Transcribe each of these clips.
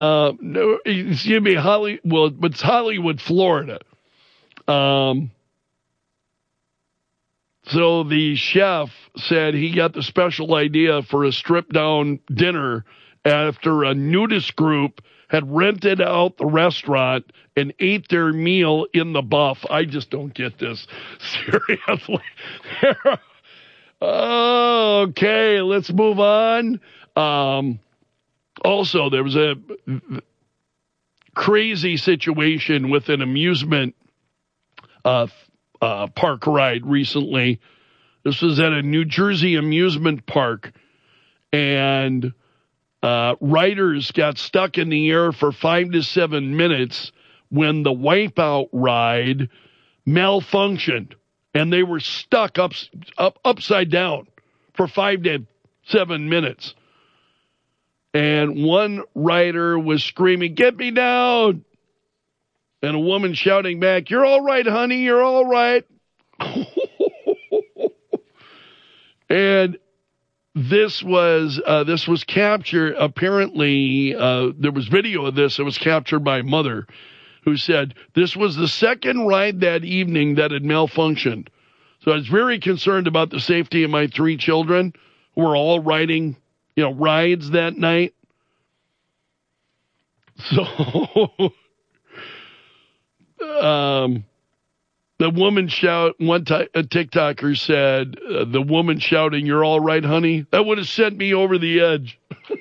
No, excuse me, it's Hollywood, Florida. So the chef said he got the special idea for a stripped-down dinner after a nudist group had rented out the restaurant and ate their meal in the buff. I just don't get this. Seriously. Okay, let's move on. Also, there was a crazy situation with an amusement park ride recently. This was at a New Jersey amusement park, and riders got stuck in the air for 5 to 7 minutes when the Wipeout ride malfunctioned, and they were stuck upside down for 5 to 7 minutes. And one rider was screaming, "Get me down!" And a woman shouting back, "You're all right, honey, you're all right." And this was captured. Apparently, there was video of this. It was captured by a mother who said, "This was the second ride that evening that had malfunctioned. So I was very concerned about the safety of my 3 children who were all riding, rides that night." So, the woman a TikToker said, the woman shouting, "You're all right, honey," that would have sent me over the edge.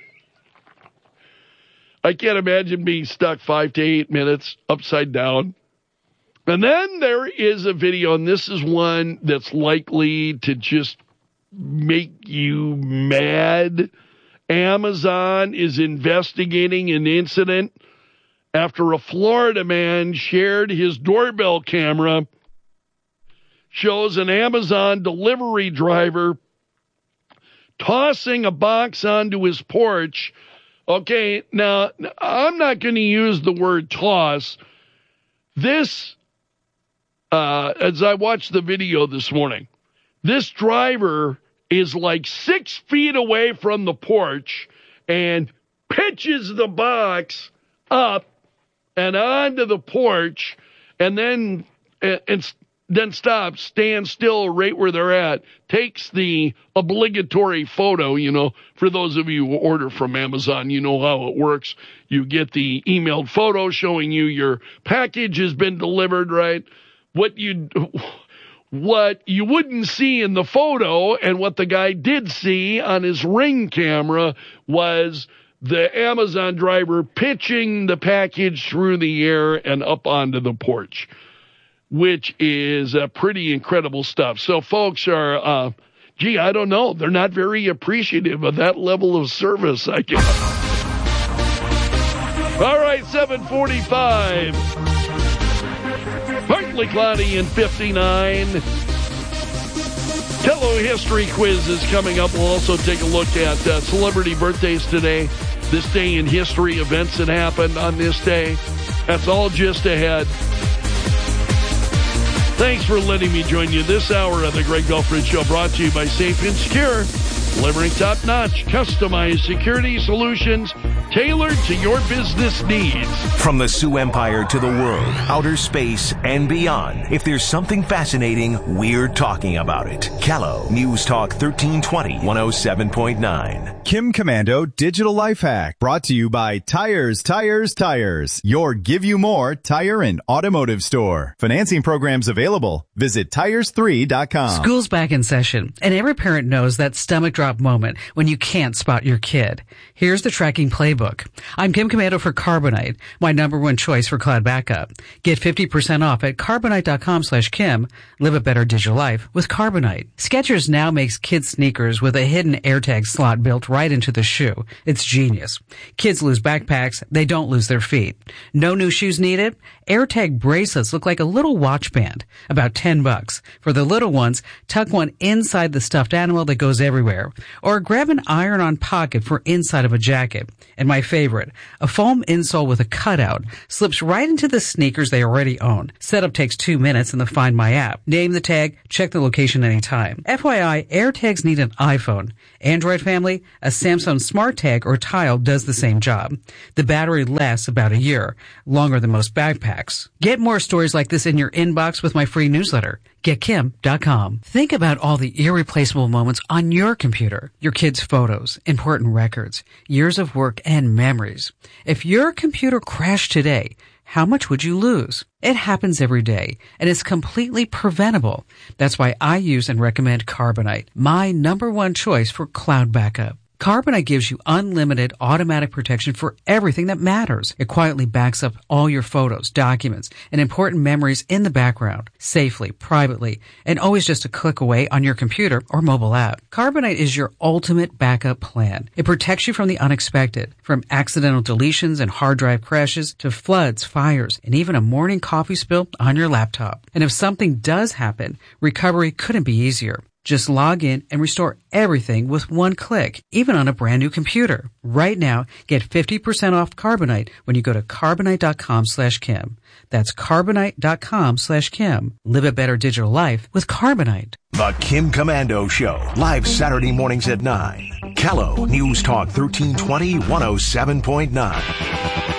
I can't imagine being stuck 5 to 8 minutes upside down. And then there is a video, and this is one that's likely to just make you mad. Amazon is investigating an incident after a Florida man shared his doorbell camera, shows an Amazon delivery driver tossing a box onto his porch. Okay, now, I'm not going to use the word toss. This, as I watched the video this morning, this driver is like 6 feet away from the porch and pitches the box up and onto the porch, and then stops, stands still right where they're at, takes the obligatory photo. For those of you who order from Amazon, you know how it works. You get the emailed photo showing you your package has been delivered, right? What you wouldn't see in the photo, and what the guy did see on his Ring camera, was the Amazon driver pitching the package through the air and up onto the porch, which is pretty incredible stuff. So folks are, I don't know. They're not very appreciative of that level of service, I guess. All right, 7:45. Partly cloudy and 59. Tello History Quiz is coming up. We'll also take a look at celebrity birthdays today. This day in history, events that happened on this day. That's all just ahead. Thanks for letting me join you this hour of the Greg Belford Show, brought to you by Safe and Secure, delivering top-notch, customized security solutions tailored to your business needs. From the Sioux Empire to the world, outer space, and beyond, if there's something fascinating, we're talking about it. Callow, News Talk 1320, 107.9. Kim Commando Digital Life Hack, brought to you by Tires, your Give You More tire and automotive store. Financing programs available. Visit tires3.com. School's back in session, and every parent knows that stomach drop moment when you can't spot your kid. Here's the tracking playbook. I'm Kim Commando for Carbonite, my #1 choice for cloud backup. Get 50% off at carbonite.com/Kim. Live a better digital life with Carbonite. Skechers now makes kids sneakers with a hidden AirTag slot built right into the shoe. It's genius. Kids lose backpacks, they don't lose their feet. No new shoes needed? AirTag bracelets look like a little watch band, about $10. For the little ones, tuck one inside the stuffed animal that goes everywhere, or grab an iron-on pocket for inside of a jacket. And my favorite, a foam insole with a cutout slips right into the sneakers they already own. Setup takes 2 minutes in the Find My app. Name the tag, check the location anytime. FYI, AirTags need an iPhone. Android family, A Samsung Smart Tag or Tile does the same job. The battery lasts about a year, longer than most backpacks. Get more stories like this in your inbox with my free newsletter. GetKim.com. Think about all the irreplaceable moments on your computer. Your kids' photos, important records, years of work, and memories. If your computer crashed today, how much would you lose? It happens every day, and it's completely preventable. That's why I use and recommend Carbonite, my number one choice for cloud backup. Carbonite gives you unlimited automatic protection for everything that matters. It quietly backs up all your photos, documents, and important memories in the background, safely, privately, and always just a click away on your computer or mobile app. Carbonite is your ultimate backup plan. It protects you from the unexpected, from accidental deletions and hard drive crashes to floods, fires, and even a morning coffee spill on your laptop. And if something does happen, recovery couldn't be easier. Just log in and restore everything with one click, even on a brand new computer. Right now, get 50% off Carbonite when you go to Carbonite.com/Kim. That's Carbonite.com/Kim. Live a better digital life with Carbonite. The Kim Commando Show, live Saturday mornings at 9. Callow News Talk 1320 107.9.